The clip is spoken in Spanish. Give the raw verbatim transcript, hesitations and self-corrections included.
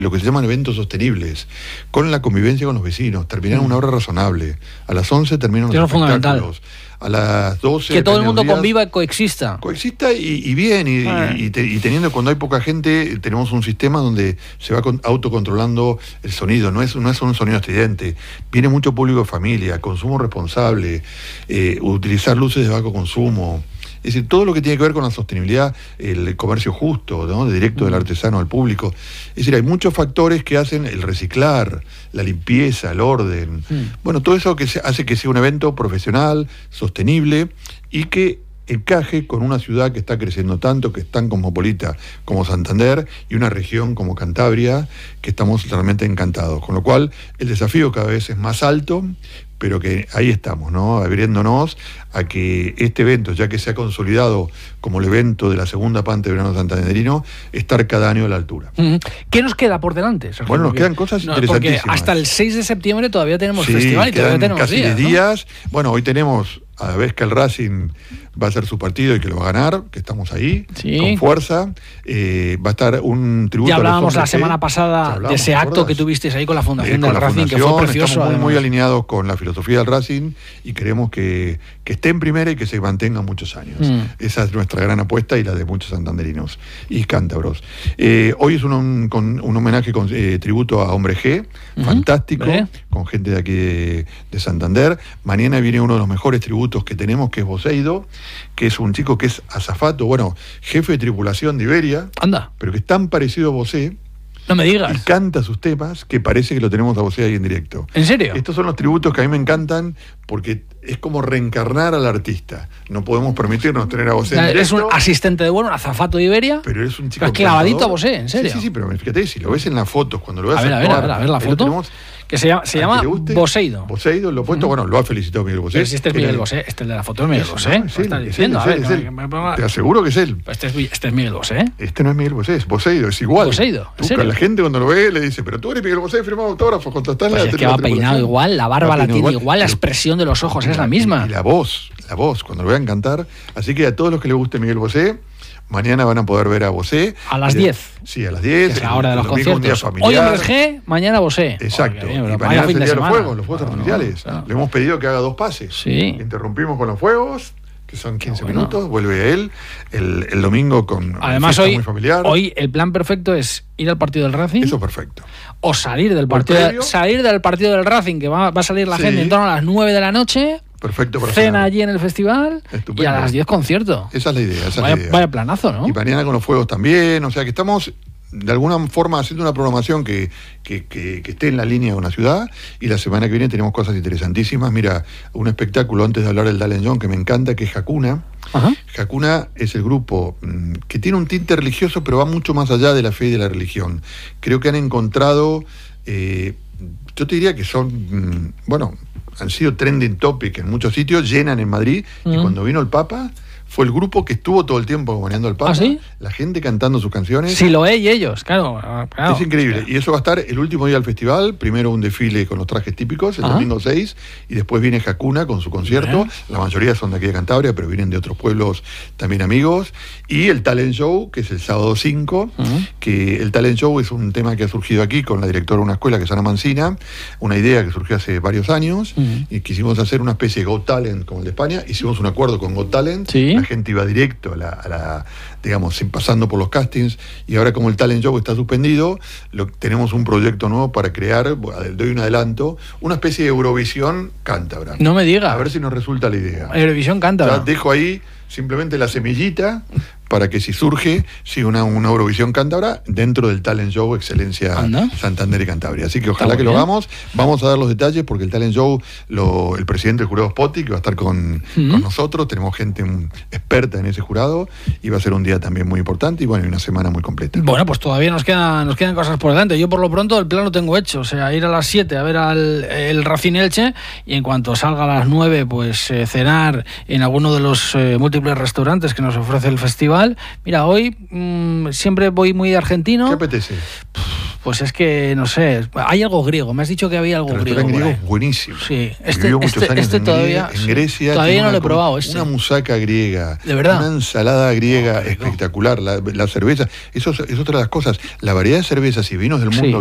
lo que se llaman eventos sostenibles, con la convivencia con los vecinos, terminar mm. una hora razonable. A las once terminan los Eso espectáculos. A las doce... Que todo el mundo días, conviva y coexista. Coexista y, y bien, y, ah. y, y, te, y teniendo, cuando hay poca gente, tenemos un sistema donde se va con, autocontrolando el sonido, no es, no es un sonido estridente. Viene mucho público de familia, consumo responsable, eh, utilizar luces de bajo consumo. Es decir, todo lo que tiene que ver con la sostenibilidad, el comercio justo, ¿no? De directo del artesano al público. Es decir, hay muchos factores que hacen el reciclar, la limpieza, el orden. Mm. Bueno, todo eso que se hace que sea un evento profesional, sostenible y que encaje con una ciudad que está creciendo tanto, que es tan cosmopolita como Santander, y una región como Cantabria, que estamos realmente encantados. Con lo cual, el desafío cada vez es más alto, pero que ahí estamos, ¿no? Abriéndonos a que este evento, ya que se ha consolidado como el evento de la segunda parte de verano santanderino, estar cada año a la altura. ¿Qué nos queda por delante? Sergio? Bueno, nos quedan cosas no, interesantísimas. Porque hasta el seis de septiembre todavía tenemos sí, festival y todavía tenemos casi días, de ¿no? días. Bueno, hoy tenemos, a la vez que el Racing va a hacer su partido y que lo va a ganar, que estamos ahí, sí. con fuerza, eh, va a estar un tributo. Ya hablábamos a los la semana pasada de ese acto que tuvisteis ahí con la Fundación eh, con del la Racing, fundación, que fue precioso. Estamos muy, muy alineados con la filosofía del Racing y queremos que, que esté en primera y que se mantenga muchos años. Mm. Esa es nuestra gran apuesta y la de muchos santanderinos y cántabros. Eh, hoy es un, un, con, un homenaje con eh, tributo a Hombre G, uh-huh. fantástico, ¿Ve? con gente de aquí de, de Santander. Mañana viene uno de los mejores tributos que tenemos, que es Boseido, que es un chico que es azafato, bueno, jefe de tripulación de Iberia, Anda. pero que es tan parecido a Bosé. No me digas. Y canta sus temas que parece que lo tenemos a Bosé ahí en directo. ¿En serio? Estos son los tributos que a mí me encantan porque es como reencarnar al artista. No podemos permitirnos tener a Bosé en directo. Es un asistente de vuelo, un azafato de Iberia. Pero es un chico es clavadito a Bosé, en serio. Sí, sí, sí, pero fíjate, si lo ves en las fotos, cuando lo ves a ver, actuar, a ver, a ver, a ver la foto. Tenemos, que se llama, se llama Boseido. Boseido, lo he puesto, uh-huh. bueno, lo ha felicitado Miguel Bosé. Pero si este es Miguel Bosé, este es de la foto es Miguel Bosé. No, es él, estás diciendo, es él, a ver, es él, no, me, me, te aseguro que es él. Este es, este es Miguel Bosé. Este no es Miguel Bosé, es Boseido, es igual. Boseido, ¿en serio? La gente cuando lo ve le dice, pero tú eres Miguel Bosé, firmado autógrafos, contrastás pues la... es que va peinado igual, la barba la tiene igual, igual, la expresión de los ojos es la misma. Y la voz, la voz, cuando lo vean cantar. Así que a todos los que les guste Miguel Bosé, mañana van a poder ver a Bosé. A las diez. Sí, a las diez. Es la hora de los conciertos. Hoy Hombre G, mañana Bosé. Exacto. Oh, bien, y mañana es el día de los fuegos, los fuegos artificiales. No, no. Le hemos pedido que haga dos pases. Sí. Interrumpimos con los fuegos, que son quince bueno. minutos, vuelve él el, el domingo con Además, una hoy, muy familiar. Hoy el plan perfecto es ir al partido del Racing. Eso es perfecto. O salir del partido, de, salir del partido del Racing, que va, va a salir la sí. gente en torno a las nueve de la noche. Perfecto. Para cena cenar. allí en el festival. Estupendo. Y a las diez concierto. Esa es la idea. Esa vaya, es la idea. Vaya planazo, ¿no? Y mañana con los fuegos también. O sea que estamos de alguna forma haciendo una programación que, que, que, que esté en la línea de una ciudad, y la semana que viene tenemos cosas interesantísimas. Mira, un espectáculo antes de hablar del Talent Show que me encanta, que es Hakuna. Ajá. Hakuna es el grupo mmm, que tiene un tinte religioso, pero va mucho más allá de la fe y de la religión. Creo que han encontrado, eh, yo te diría que son, mmm, bueno, han sido trending topic en muchos sitios, llenan en Madrid, uh-huh. y cuando vino el Papa, fue el grupo que estuvo todo el tiempo acompañando al Papa. ¿Ah, sí? La gente cantando sus canciones. Sí, lo y ellos, claro, claro. Es increíble. Claro. Y eso va a estar el último día del festival. Primero un desfile con los trajes típicos, el Ajá. domingo seis, y después viene Hakuna con su concierto. Ajá. La mayoría son de aquí de Cantabria, pero vienen de otros pueblos también amigos. Y el Talent Show, que es el sábado cinco, Ajá. que el Talent Show es un tema que ha surgido aquí con la directora de una escuela, que es Ana Mancina, una idea que surgió hace varios años, Ajá. y quisimos hacer una especie de Got Talent como el de España. Hicimos un acuerdo con Got Talent. ¿Sí? La gente iba directo a la, a la, digamos, sin pasando por los castings, y ahora como el Talent Show está suspendido, lo, tenemos un proyecto nuevo para crear, doy un adelanto, una especie de Eurovisión cántabra. No me digas. A ver si nos resulta la idea. Eurovisión cántabra. Ya dejo ahí simplemente la semillita para que si surge, sí, una, una Eurovisión cántabra dentro del Talent Show Excelencia ¿Anda? Santander y Cantabria. Así que ojalá que bien. lo hagamos. Vamos a dar los detalles porque el Talent Show, lo, el presidente del jurado Spotti, que va a estar con, uh-huh. con nosotros, tenemos gente experta en ese jurado, y va a ser un día también muy importante y bueno, y una semana muy completa. Bueno, pues todavía nos quedan, nos quedan cosas por delante. Yo por lo pronto el plan lo tengo hecho, o sea, ir a las siete a ver al el Racing Elche, y en cuanto salga a las nueve, pues eh, cenar en alguno de los eh, múltiples restaurantes que nos ofrece el festival. Mira, hoy mmm, siempre voy muy argentino. ¿Qué apetece? pues es que, no sé, hay algo griego. Me has dicho que había algo el griego. griego es buenísimo. Sí, este, Vivió muchos este, años este en, todavía, en Grecia. Todavía no una, lo he probado. Este. Una musaca griega. ¿De verdad? Una ensalada griega oh, espectacular. La, la cerveza. Eso es, es otra de las cosas. La variedad de cervezas y vinos del mundo. Sí.